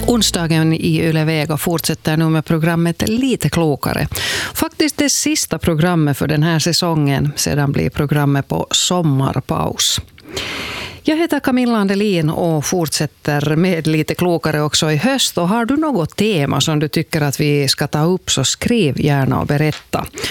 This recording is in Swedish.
Onsdagen i Yle Vega fortsätter nu med programmet Lite klokare. Faktiskt det sista programmet för den här säsongen, sedan blir programmet på sommarpaus. Jag heter Camilla Andelin och fortsätter med Lite klokare också i höst. Och har du något tema som du tycker att vi ska ta upp så skriv gärna och berätta.